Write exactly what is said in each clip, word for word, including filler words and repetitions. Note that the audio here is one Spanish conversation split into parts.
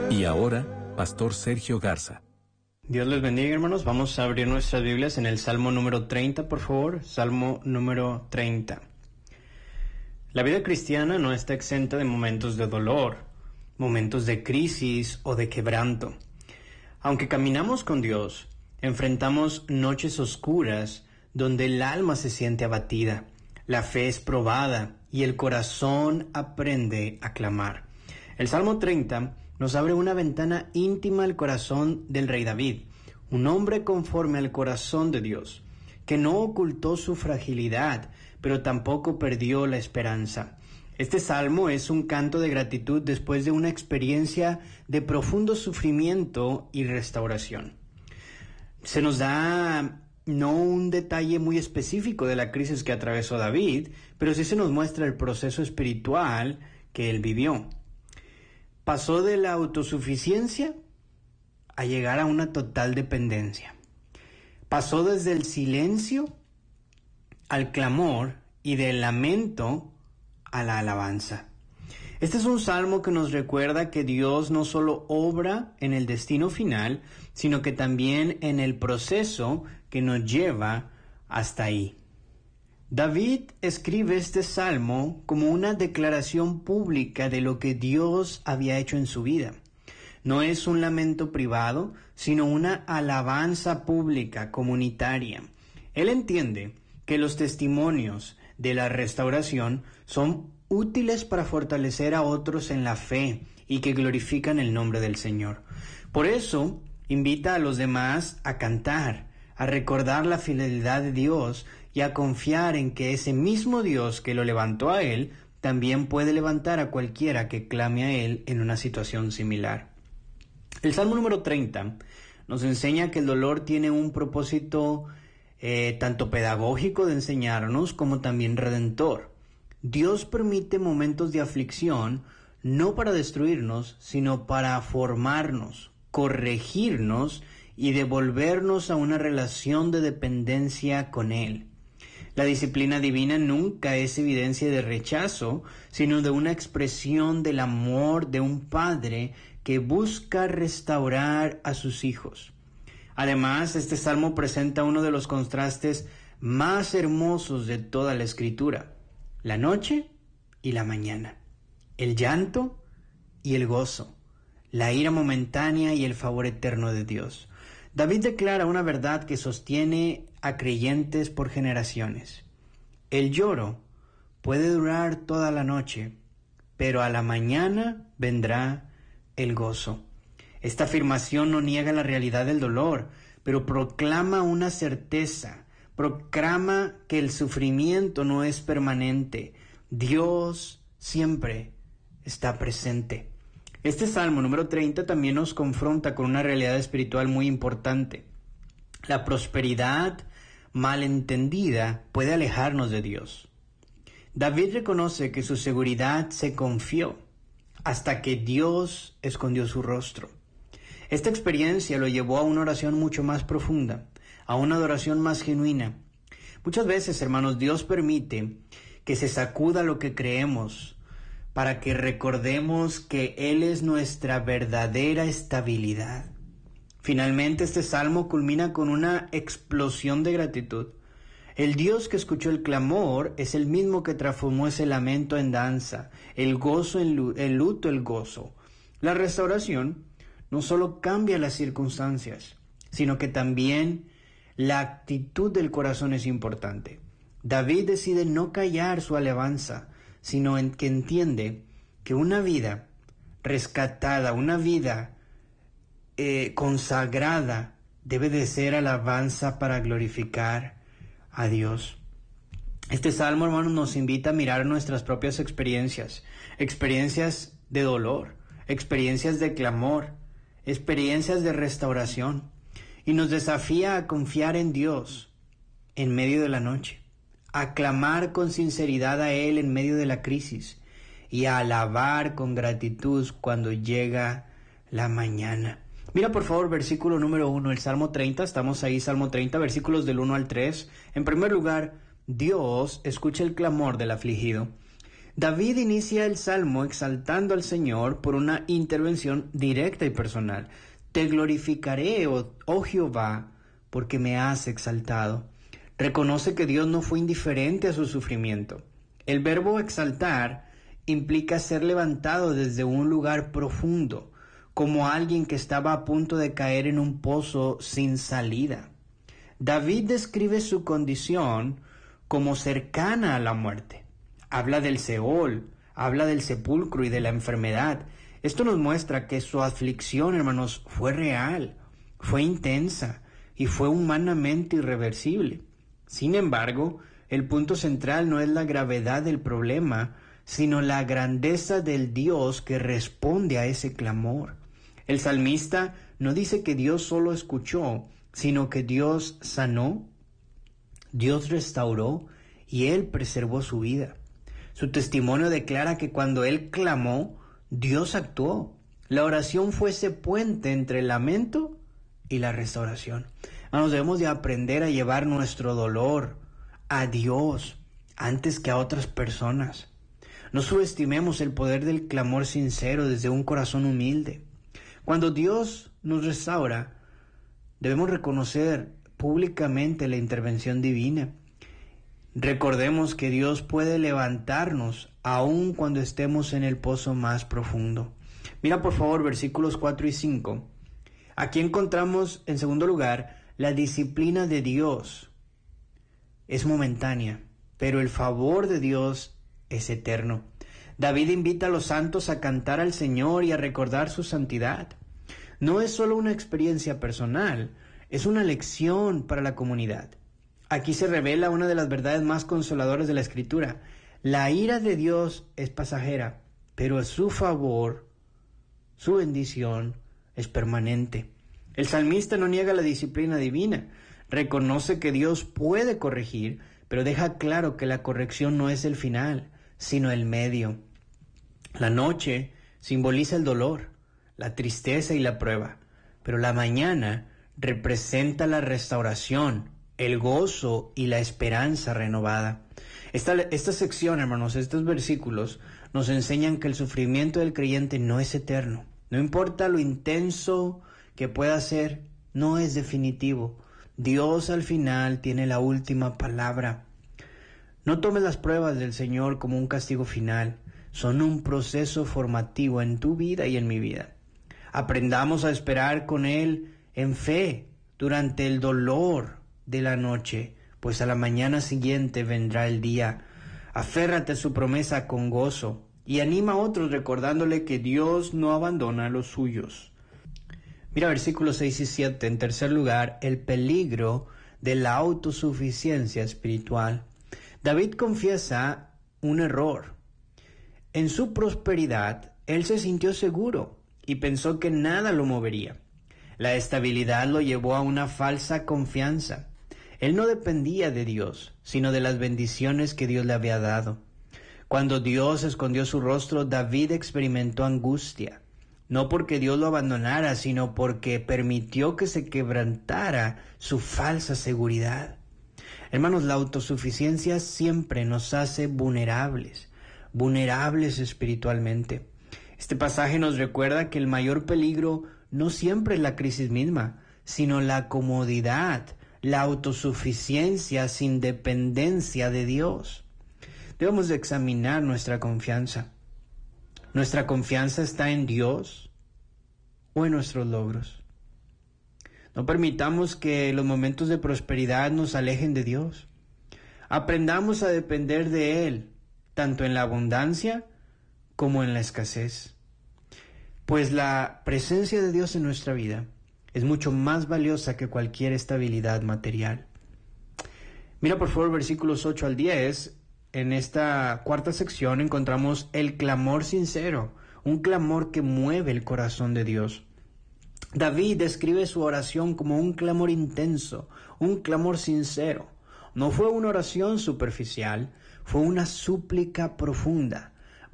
Y ahora, Pastor Sergio Garza. Dios les bendiga, hermanos. Vamos a abrir nuestras Biblias en el Salmo número treinta, por favor. Salmo número treinta. La vida cristiana no está exenta de momentos de dolor, momentos de crisis o de quebranto. Aunque caminamos con Dios, enfrentamos noches oscuras donde el alma se siente abatida, la fe es probada y el corazón aprende a clamar. El Salmo treinta nos abre una ventana íntima al corazón del rey David, un hombre conforme al corazón de Dios, que no ocultó su fragilidad, pero tampoco perdió la esperanza. Este salmo es un canto de gratitud después de una experiencia de profundo sufrimiento y restauración. Se nos da no un detalle muy específico de la crisis que atravesó David, pero sí se nos muestra el proceso espiritual que él vivió. Pasó de la autosuficiencia a llegar a una total dependencia. Pasó desde el silencio al clamor y del lamento a la alabanza. Este es un salmo que nos recuerda que Dios no solo obra en el destino final, sino que también en el proceso que nos lleva hasta ahí. David escribe este salmo como una declaración pública de lo que Dios había hecho en su vida. No es un lamento privado, sino una alabanza pública, comunitaria. Él entiende que los testimonios de la restauración son útiles para fortalecer a otros en la fe y que glorifican el nombre del Señor. Por eso, invita a los demás a cantar, a recordar la fidelidad de Dios y a confiar en que ese mismo Dios que lo levantó a él, también puede levantar a cualquiera que clame a él en una situación similar. El Salmo número treinta nos enseña que el dolor tiene un propósito eh, tanto pedagógico de enseñarnos como también redentor. Dios permite momentos de aflicción no para destruirnos, sino para formarnos, corregirnos y devolvernos a una relación de dependencia con Él. La disciplina divina nunca es evidencia de rechazo, sino de una expresión del amor de un padre que busca restaurar a sus hijos. Además, este salmo presenta uno de los contrastes más hermosos de toda la Escritura: la noche y la mañana, el llanto y el gozo, la ira momentánea y el favor eterno de Dios. David declara una verdad que sostiene a creyentes por generaciones. El lloro puede durar toda la noche, pero a la mañana vendrá el gozo. Esta afirmación no niega la realidad del dolor, pero proclama una certeza, proclama que el sufrimiento no es permanente. Dios siempre está presente. Este Salmo número treinta también nos confronta con una realidad espiritual muy importante. La prosperidad malentendida puede alejarnos de Dios. David reconoce que su seguridad se confió hasta que Dios escondió su rostro. Esta experiencia lo llevó a una oración mucho más profunda, a una adoración más genuina. Muchas veces, hermanos, Dios permite que se sacuda lo que creemos para que recordemos que Él es nuestra verdadera estabilidad. Finalmente, este salmo culmina con una explosión de gratitud. El Dios que escuchó el clamor es el mismo que transformó ese lamento en danza, el gozo en luto, el luto el gozo. La restauración no solo cambia las circunstancias, sino que también la actitud del corazón es importante. David decide no callar su alabanza, sino en que entiende que una vida rescatada, una vida eh, consagrada, debe de ser alabanza para glorificar a Dios. Este salmo, hermanos, nos invita a mirar nuestras propias experiencias, experiencias de dolor, experiencias de clamor, experiencias de restauración, y nos desafía a confiar en Dios en medio de la noche, a clamar con sinceridad a Él en medio de la crisis y a alabar con gratitud cuando llega la mañana. Mira por favor versículo número uno, el Salmo treinta, estamos ahí, Salmo treinta, versículos del uno al tres. En primer lugar, Dios escucha el clamor del afligido. David inicia el Salmo exaltando al Señor por una intervención directa y personal. Te glorificaré, oh, oh Jehová, porque me has exaltado. Reconoce que Dios no fue indiferente a su sufrimiento. El verbo exaltar implica ser levantado desde un lugar profundo, como alguien que estaba a punto de caer en un pozo sin salida. David describe su condición como cercana a la muerte. Habla del Seol, habla del sepulcro y de la enfermedad. Esto nos muestra que su aflicción, hermanos, fue real, fue intensa y fue humanamente irreversible. Sin embargo, el punto central no es la gravedad del problema, sino la grandeza del Dios que responde a ese clamor. El salmista no dice que Dios solo escuchó, sino que Dios sanó, Dios restauró y Él preservó su vida. Su testimonio declara que cuando Él clamó, Dios actuó. La oración fue ese puente entre el lamento y la restauración. Nos debemos de aprender a llevar nuestro dolor a Dios antes que a otras personas. No subestimemos el poder del clamor sincero desde un corazón humilde. Cuando Dios nos restaura, debemos reconocer públicamente la intervención divina. Recordemos que Dios puede levantarnos aun cuando estemos en el pozo más profundo. Mira por favor versículos cuatro y cinco. Aquí encontramos en segundo lugar la disciplina de Dios. Es momentánea, pero el favor de Dios es eterno. David invita a los santos a cantar al Señor y a recordar su santidad. No es solo una experiencia personal, es una lección para la comunidad. Aquí se revela una de las verdades más consoladoras de la Escritura. La ira de Dios es pasajera, pero su favor, su bendición, es permanente. El salmista no niega la disciplina divina, reconoce que Dios puede corregir, pero deja claro que la corrección no es el final, sino el medio. La noche simboliza el dolor, la tristeza y la prueba, pero la mañana representa la restauración, el gozo y la esperanza renovada. Esta, esta sección, hermanos, estos versículos nos enseñan que el sufrimiento del creyente no es eterno. No importa lo intenso que pueda ser, no es definitivo. Dios al final tiene la última palabra. No tomes las pruebas del Señor como un castigo final. Son un proceso formativo en tu vida y en mi vida. Aprendamos a esperar con Él en fe durante el dolor de la noche, pues a la mañana siguiente vendrá el día. Aférrate a su promesa con gozo y anima a otros recordándole que Dios no abandona a los suyos. Mira versículos seis y siete. En tercer lugar, el peligro de la autosuficiencia espiritual. David confiesa un error. En su prosperidad, él se sintió seguro y pensó que nada lo movería. La estabilidad lo llevó a una falsa confianza. Él no dependía de Dios, sino de las bendiciones que Dios le había dado. Cuando Dios escondió su rostro, David experimentó angustia. No porque Dios lo abandonara, sino porque permitió que se quebrantara su falsa seguridad. Hermanos, la autosuficiencia siempre nos hace vulnerables, vulnerables espiritualmente. Este pasaje nos recuerda que el mayor peligro no siempre es la crisis misma, sino la comodidad, la autosuficiencia sin dependencia de Dios. Debemos de examinar nuestra confianza. ¿Nuestra confianza está en Dios o en nuestros logros? No permitamos que los momentos de prosperidad nos alejen de Dios. Aprendamos a depender de Él, tanto en la abundancia como en la escasez. Pues la presencia de Dios en nuestra vida es mucho más valiosa que cualquier estabilidad material. Mira por favor versículos ocho al diez. En esta cuarta sección encontramos el clamor sincero, un clamor que mueve el corazón de Dios. David describe su oración como un clamor intenso, un clamor sincero. No fue una oración superficial, fue una súplica profunda,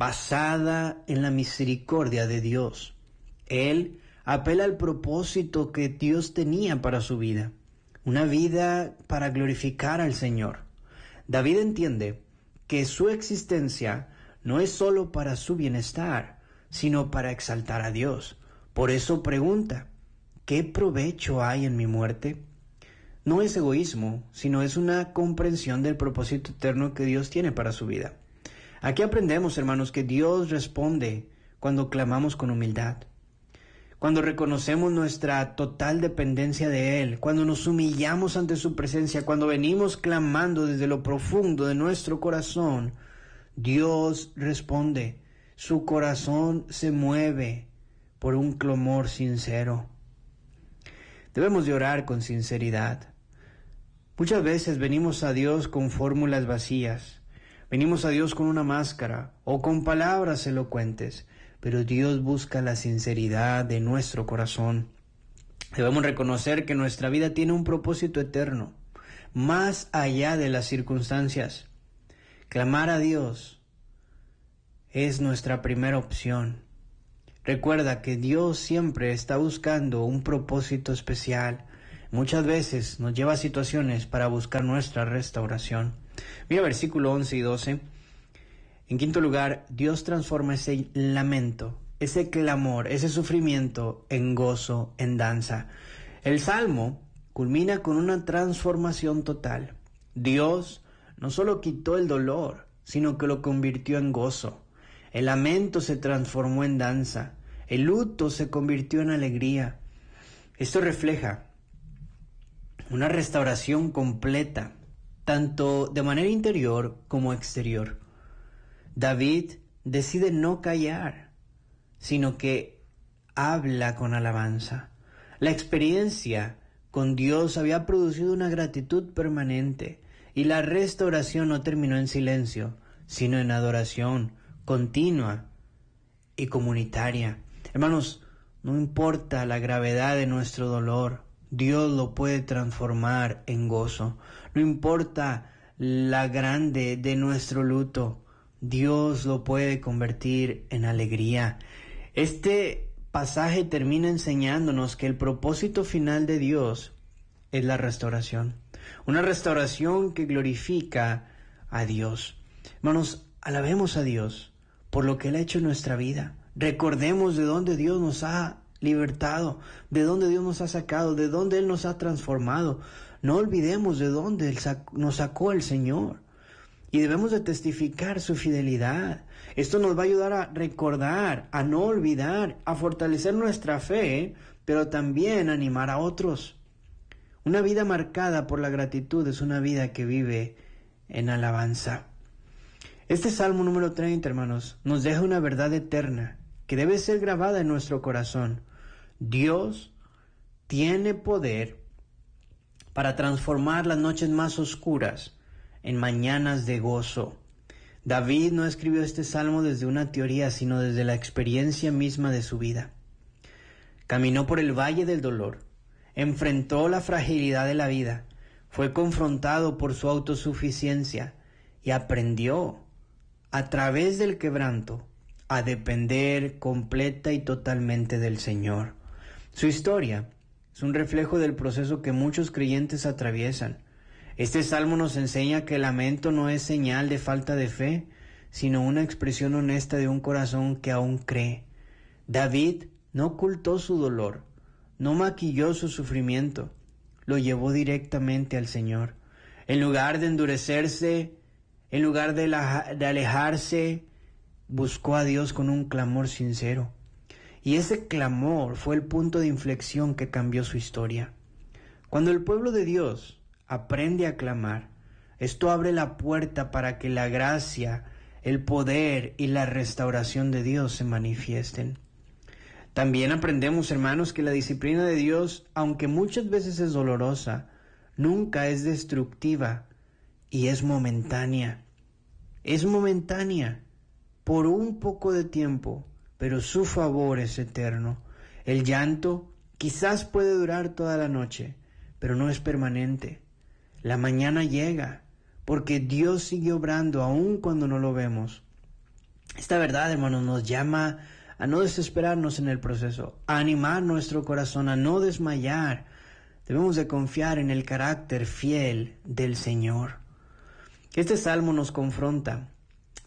basada en la misericordia de Dios. Él apela al propósito que Dios tenía para su vida, una vida para glorificar al Señor. David entiende que su existencia no es solo para su bienestar, sino para exaltar a Dios. Por eso pregunta, ¿qué provecho hay en mi muerte? No es egoísmo, sino es una comprensión del propósito eterno que Dios tiene para su vida. Aquí aprendemos, hermanos, que Dios responde cuando clamamos con humildad, cuando reconocemos nuestra total dependencia de Él, cuando nos humillamos ante su presencia, cuando venimos clamando desde lo profundo de nuestro corazón. Dios responde, su corazón se mueve por un clamor sincero. Debemos de orar con sinceridad. Muchas veces venimos a Dios con fórmulas vacías, venimos a Dios con una máscara o con palabras elocuentes, pero Dios busca la sinceridad de nuestro corazón. Debemos reconocer que nuestra vida tiene un propósito eterno, más allá de las circunstancias. Clamar a Dios es nuestra primera opción. Recuerda que Dios siempre está buscando un propósito especial. Muchas veces nos lleva a situaciones para buscar nuestra restauración. Mira versículo once y doce. En quinto lugar, Dios transforma ese lamento, ese clamor, ese sufrimiento en gozo, en danza. El Salmo culmina con una transformación total. Dios no solo quitó el dolor, sino que lo convirtió en gozo. El lamento se transformó en danza. El luto se convirtió en alegría. Esto refleja una restauración completa, tanto de manera interior como exterior. David decide no callar, sino que habla con alabanza. La experiencia con Dios había producido una gratitud permanente, y la restauración no terminó en silencio, sino en adoración continua y comunitaria. Hermanos, no importa la gravedad de nuestro dolor, Dios lo puede transformar en gozo. No importa la grande de nuestro luto, Dios lo puede convertir en alegría. Este pasaje termina enseñándonos que el propósito final de Dios es la restauración. Una restauración que glorifica a Dios. Hermanos, alabemos a Dios por lo que Él ha hecho en nuestra vida. Recordemos de dónde Dios nos ha libertado, de dónde Dios nos ha sacado, de dónde Él nos ha transformado. No olvidemos de dónde nos sacó el Señor. Y debemos de testificar su fidelidad. Esto nos va a ayudar a recordar, a no olvidar, a fortalecer nuestra fe, pero también a animar a otros. Una vida marcada por la gratitud es una vida que vive en alabanza. Este Salmo número treinta, hermanos, nos deja una verdad eterna que debe ser grabada en nuestro corazón. Dios tiene poder para transformar las noches más oscuras en mañanas de gozo. David no escribió este salmo desde una teoría, sino desde la experiencia misma de su vida. Caminó por el valle del dolor, enfrentó la fragilidad de la vida, fue confrontado por su autosuficiencia y aprendió, a través del quebranto, a depender completa y totalmente del Señor. Su historia es un reflejo del proceso que muchos creyentes atraviesan. Este salmo nos enseña que el lamento no es señal de falta de fe, sino una expresión honesta de un corazón que aún cree. David no ocultó su dolor, no maquilló su sufrimiento, lo llevó directamente al Señor. En lugar de endurecerse, en lugar de, la, de alejarse, buscó a Dios con un clamor sincero. Y ese clamor fue el punto de inflexión que cambió su historia. Cuando el pueblo de Dios aprende a clamar, esto abre la puerta para que la gracia, el poder y la restauración de Dios se manifiesten. También aprendemos, hermanos, que la disciplina de Dios, aunque muchas veces es dolorosa, nunca es destructiva y es momentánea. Es momentánea por un poco de tiempo, pero su favor es eterno. El llanto quizás puede durar toda la noche, pero no es permanente. La mañana llega, porque Dios sigue obrando aun cuando no lo vemos. Esta verdad, hermanos, nos llama a no desesperarnos en el proceso, a animar nuestro corazón, a no desmayar. Debemos de confiar en el carácter fiel del Señor. Este salmo nos confronta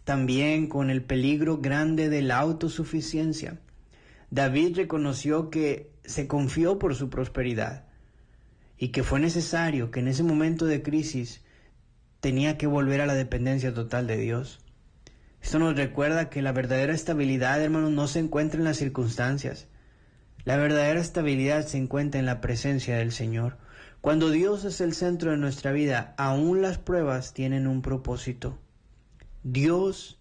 también con el peligro grande de la autosuficiencia. David reconoció que se confió por su prosperidad y que fue necesario que en ese momento de crisis tenía que volver a la dependencia total de Dios. Esto nos recuerda que la verdadera estabilidad, hermanos, no se encuentra en las circunstancias. La verdadera estabilidad se encuentra en la presencia del Señor. Cuando Dios es el centro de nuestra vida, aún las pruebas tienen un propósito. Dios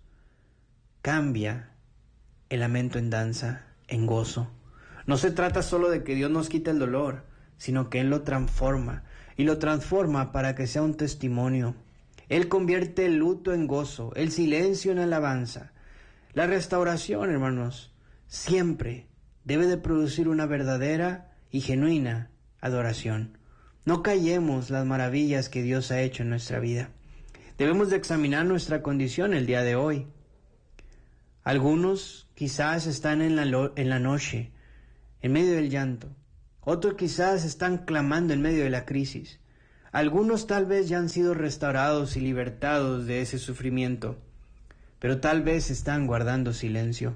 cambia el lamento en danza, en gozo. No se trata solo de que Dios nos quite el dolor, sino que Él lo transforma, y lo transforma para que sea un testimonio. Él convierte el luto en gozo, el silencio en alabanza. La restauración, hermanos, siempre debe de producir una verdadera y genuina adoración. No callemos las maravillas que Dios ha hecho en nuestra vida. Debemos de examinar nuestra condición el día de hoy. Algunos quizás están en la, lo- en la noche, en medio del llanto. Otros quizás están clamando en medio de la crisis. Algunos tal vez ya han sido restaurados y libertados de ese sufrimiento, pero tal vez están guardando silencio.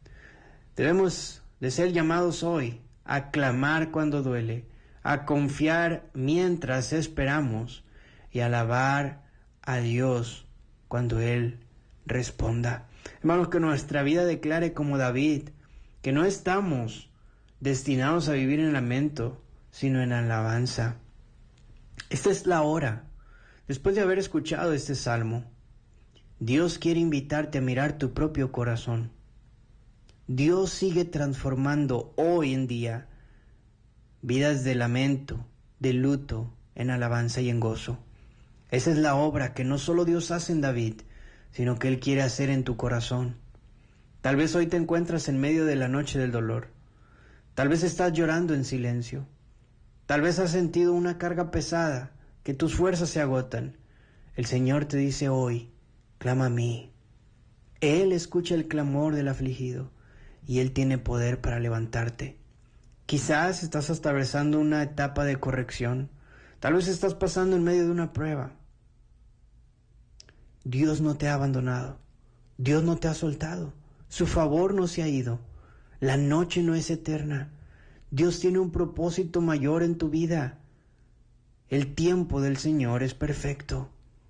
Debemos de ser llamados hoy a clamar cuando duele, a confiar mientras esperamos y a alabar a Dios cuando Él responda. Hermanos, que nuestra vida declare como David, que no estamos destinados a vivir en lamento, sino en alabanza. Esta es la hora. Después de haber escuchado este salmo, Dios quiere invitarte a mirar tu propio corazón. Dios sigue transformando hoy en día vidas de lamento, de luto, en alabanza y en gozo. Esa es la obra que no solo Dios hace en David, sino que Él quiere hacer en tu corazón. Tal vez hoy te encuentras en medio de la noche del dolor. Tal vez estás llorando en silencio. Tal vez has sentido una carga pesada, que tus fuerzas se agotan. El Señor te dice hoy, clama a mí. Él escucha el clamor del afligido y Él tiene poder para levantarte. Quizás estás atravesando una etapa de corrección. Tal vez estás pasando en medio de una prueba. Dios no te ha abandonado. Dios no te ha soltado. Su favor no se ha ido. La noche no es eterna. Dios tiene un propósito mayor en tu vida. El tiempo del Señor es perfecto.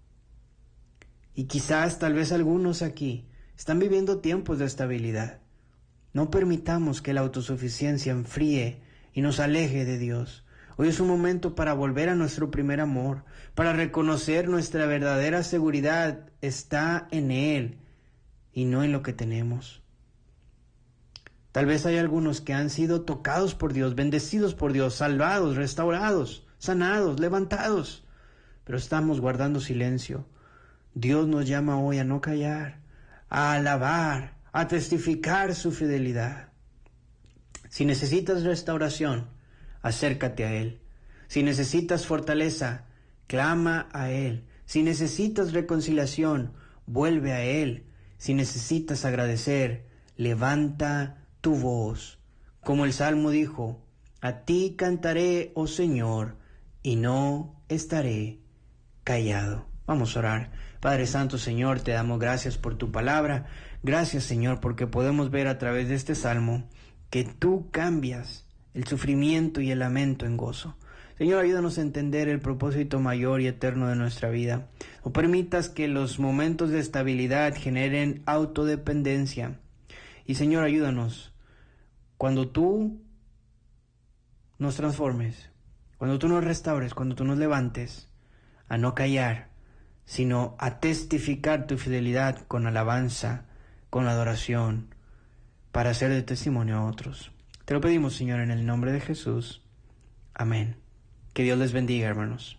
Y quizás, tal vez algunos aquí están viviendo tiempos de estabilidad. No permitamos que la autosuficiencia enfríe y nos aleje de Dios. Hoy es un momento para volver a nuestro primer amor, para reconocer nuestra verdadera seguridad está en Él y no en lo que tenemos. Tal vez hay algunos que han sido tocados por Dios, bendecidos por Dios, salvados, restaurados, sanados, levantados, pero estamos guardando silencio. Dios nos llama hoy a no callar, a alabar, a testificar su fidelidad. Si necesitas restauración, acércate a Él. Si necesitas fortaleza, clama a Él. Si necesitas reconciliación, vuelve a Él. Si necesitas agradecer, levanta tu voz. Como el Salmo dijo, a ti cantaré, oh Señor, y no estaré callado. Vamos a orar. Padre Santo, Señor, te damos gracias por tu palabra. Gracias, Señor, porque podemos ver a través de este salmo que tú cambias el sufrimiento y el lamento en gozo. Señor, ayúdanos a entender el propósito mayor y eterno de nuestra vida. No permitas que los momentos de estabilidad generen autodependencia. Y Señor, ayúdanos cuando tú nos transformes, cuando tú nos restaures, cuando tú nos levantes, a no callar, sino a testificar tu fidelidad con alabanza, con adoración, para hacer de testimonio a otros. Te lo pedimos, Señor, en el nombre de Jesús. Amén. Que Dios les bendiga, hermanos.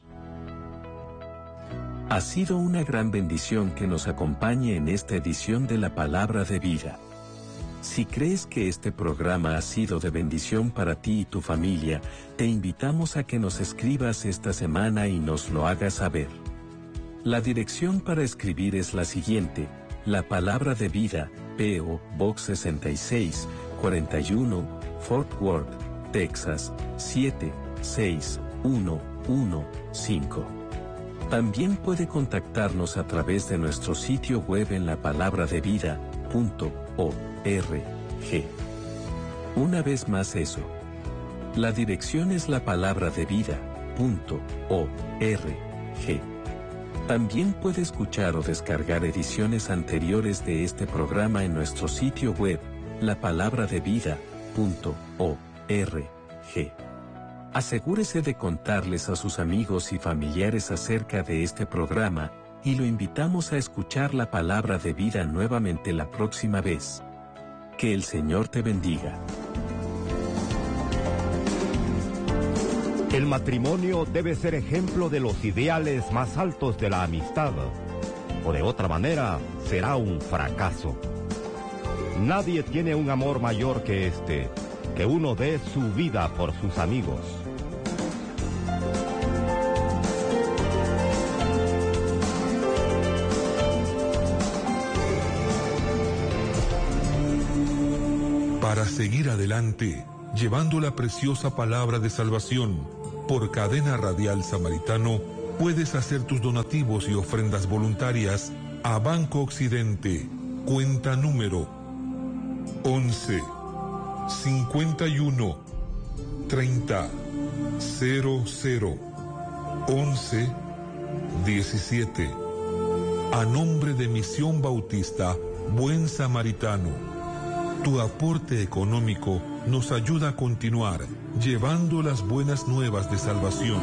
Ha sido una gran bendición que nos acompañe en esta edición de la Palabra de Vida. Si crees que este programa ha sido de bendición para ti y tu familia, te invitamos a que nos escribas esta semana y nos lo hagas saber. La dirección para escribir es la siguiente: La Palabra de Vida, P O Box sesenta y seis, cuarenta y uno, Fort Worth, Texas, siete seis uno uno cinco. También puede contactarnos a través de nuestro sitio web en la palabra de vida punto org. Una vez más eso. La dirección es la palabra de vida punto org. También puede escuchar o descargar ediciones anteriores de este programa en nuestro sitio web, la palabra de vida punto org. Asegúrese de contarles a sus amigos y familiares acerca de este programa, y lo invitamos a escuchar la palabra de vida nuevamente la próxima vez. Que el Señor te bendiga. El matrimonio debe ser ejemplo de los ideales más altos de la amistad, o de otra manera será un fracaso. Nadie tiene un amor mayor que este, que uno dé su vida por sus amigos. Para seguir adelante, llevando la preciosa palabra de salvación, por Cadena Radial Samaritano, puedes hacer tus donativos y ofrendas voluntarias a Banco Occidente, cuenta número once, cincuenta y uno, treinta, cero cero, once, diecisiete. A nombre de Misión Bautista Buen Samaritano. Tu aporte económico nos ayuda a continuar llevando las buenas nuevas de salvación.